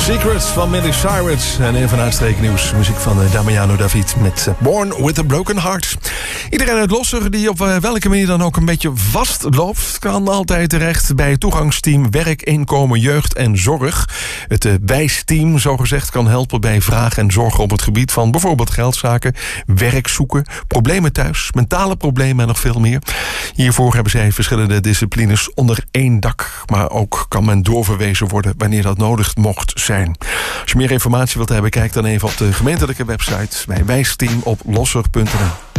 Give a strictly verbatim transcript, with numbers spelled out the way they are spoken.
Secrets van Miley Cyrus. En even uitstreken nieuws. Muziek van uh, Damiano David met uh, Born with a Broken Heart. Iedereen uit Losser die op uh, welke manier dan ook een beetje vastloopt, kan altijd terecht bij het toegangsteam Werk, Inkomen, Jeugd en Zorg. Het uh, wijsteam, zogezegd, kan helpen bij vragen en zorgen op het gebied van bijvoorbeeld geldzaken, werk zoeken, problemen thuis, mentale problemen en nog veel meer. Hiervoor hebben zij verschillende disciplines onder één dak. Maar ook kan men doorverwezen worden wanneer dat nodig mocht zijn. Als je meer informatie wilt hebben, kijk dan even op de gemeentelijke website bij wijsteam op losser punt n l.